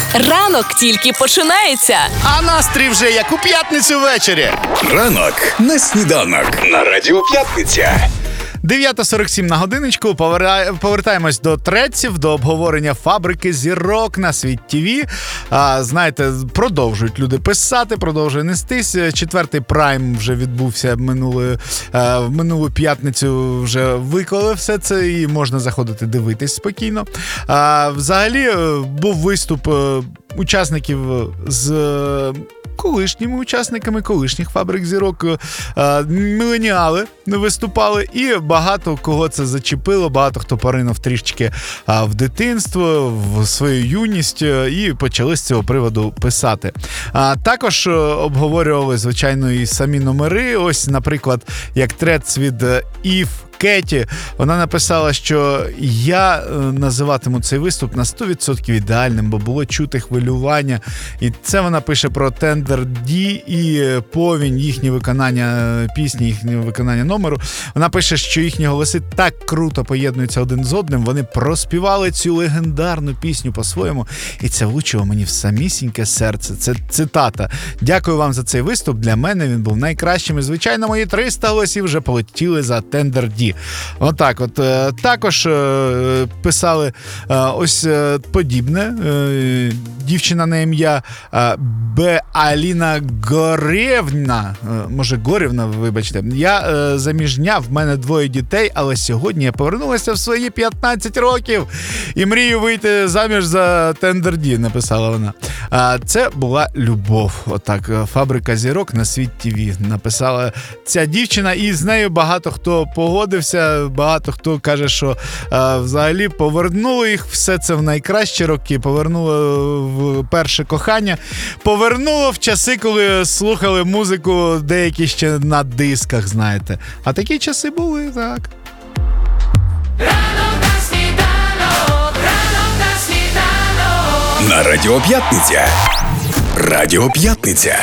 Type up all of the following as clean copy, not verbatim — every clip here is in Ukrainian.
Ранок тільки починається. А настрій вже як у п'ятницю ввечері. Ранок на сніданок на Радіо П'ятниця. 9:47 на годиночку. Повертаємось до треців, до обговорення фабрики зірок на Світ ТВ. Знаєте, продовжують люди писати, продовжує нестись. Четвертий прайм вже відбувся в минулу п'ятницю. Вже виклали все це і можна заходити дивитись спокійно. Взагалі був виступ учасників з колишніми учасниками колишніх фабрик зірок, міленіали виступали, і багато кого це зачепило, багато хто поринув трішечки в дитинство, в свою юність і почали з цього приводу писати. Також обговорювали, звичайно, і самі номери. Ось, наприклад, як трец від Ів Кеті, вона написала, що я називатиму цей виступ на 100% ідеальним, бо було чути хвилювання. І це вона пише про Тендер Ді і Повінь, їхнє виконання пісні, їхнє виконання номеру. Вона пише, що їхні голоси так круто поєднуються один з одним, вони проспівали цю легендарну пісню по-своєму, і це влучило мені в самісіньке серце. Це цитата. Дякую вам за цей виступ, для мене він був найкращим, і, звичайно, мої 300 голосів вже полетіли за Тендер Ді. Отак от. Також писали ось подібне. Дівчина на ім'я Аліна Горєвна. Може, Горєвна, вибачте. Я заміжня, в мене 2 дітей, але сьогодні я повернулася в свої 15 років і мрію вийти заміж за Тендер Ді, написала вона. Це була любов. Отак. Фабрика зірок на Світ ТВ написала ця дівчина, і з нею багато хто погодився, багато хто каже, що взагалі повернуло їх все це в найкращі роки, повернуло в перше кохання, повернуло в часи, коли слухали музику деякі ще на дисках, знаєте. А такі часи були, так. На Радіо П'ятниця. Радіо П'ятниця.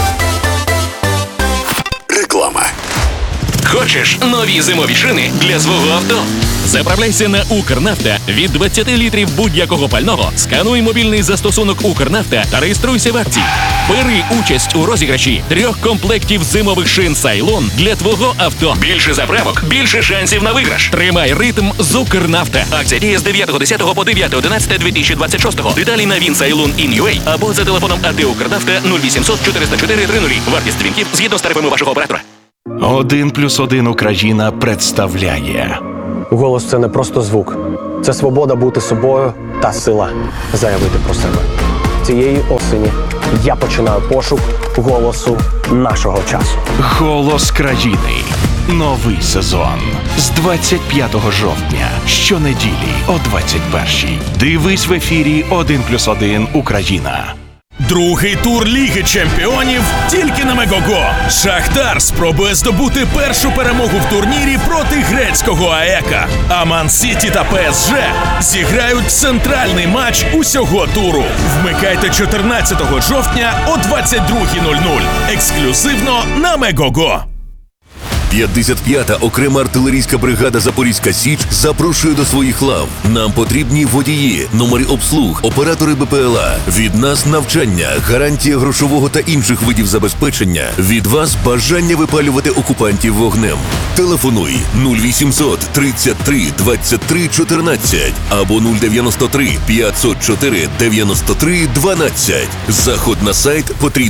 Реклама. Хочеш нові зимові шини для свого авто? Заправляйся на Укрнафта від 20 літрів будь-якого пального, скануй мобільний застосунок Укрнафта та реєструйся в акції. Бери участь у розіграші 3 комплектів зимових шин Сайлон для твого авто. Більше заправок, більше шансів на виграш. Тримай ритм з Укрнафта. Акція діє з 9.10 по 9.11.2026. Деталі на winsailon.in.ua або за телефоном АТ Укрнафта 0800 404 30. Вартість дзвінків згідно з тарифами вашого оператора. 1+1 Україна представляє. Голос – це не просто звук. Це свобода бути собою та сила заявити про себе. Цієї осені я починаю пошук голосу нашого часу. Голос країни. Новий сезон. З 25 жовтня. Щонеділі о 21-й. Дивись в ефірі 1+1 Україна. Другий тур Ліги Чемпіонів тільки на Мегого. Шахтар спробує здобути першу перемогу в турнірі проти грецького АЕКа. А Ман-Сіті та ПСЖ зіграють центральний матч усього туру. Вмикайте 14 жовтня о 22:00. Ексклюзивно на Мегого. 55-та окрема артилерійська бригада «Запорізька Січ» запрошує до своїх лав. Нам потрібні водії, номери обслуг, оператори БПЛА. Від нас навчання, гарантія грошового та інших видів забезпечення. Від вас бажання випалювати окупантів вогнем. Телефонуй 0800 33 23 14 або 093 504 93 12. Заход на сайт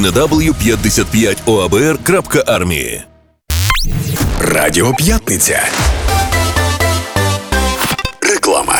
www.55oabr.army. Радіо П'ятниця. Реклама.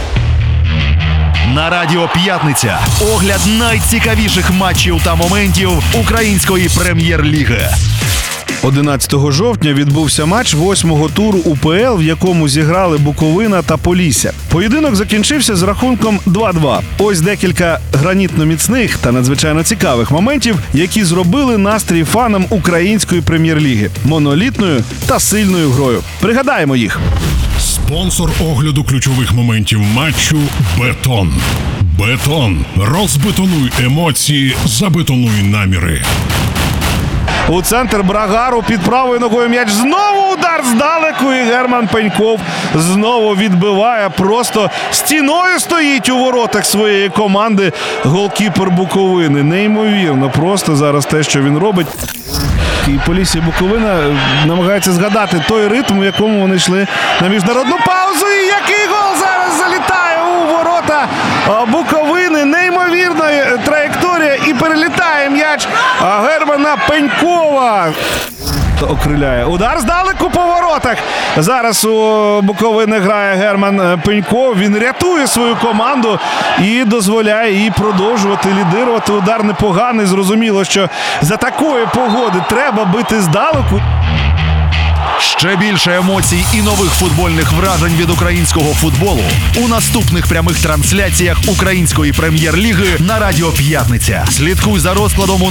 На Радіо П'ятниця огляд найцікавіших матчів та моментів української прем'єр-ліги. 11 жовтня відбувся матч 8-го туру УПЛ, в якому зіграли Буковина та Полісся. Поєдинок закінчився з рахунком 2-2. Ось декілька гранітно-міцних та надзвичайно цікавих моментів, які зробили настрій фанам української прем'єр-ліги монолітною та сильною грою. Пригадаємо їх. Спонсор огляду ключових моментів матчу «Бетон». «Бетон». Розбетонуй емоції, забетонуй наміри. у центр Брагару під правою ногою м'яч. Знову удар здалеку, і Герман Пеньков знову відбиває. Просто стіною стоїть у воротах своєї команди голкіпер Буковини. Неймовірно просто зараз те, що він робить. І Полісся Буковина намагається згадати той ритм, у якому вони йшли на міжнародну паузу. І який гол зараз залітає у ворота Буковини. Неймовірна траєкторія і перелітає м'яч Германа Пенькова. Окриляє. Удар здалеку по воротах. Зараз у Буковини грає Герман Пеньков. Він рятує свою команду і дозволяє їй продовжувати лідирувати. Удар непоганий. Зрозуміло, що за такої погоди треба бити здалеку. Ще більше емоцій і нових футбольних вражень від українського футболу у наступних прямих трансляціях Української прем'єр-ліги на Радіо П'ятниця. Слідкуй за розкладом у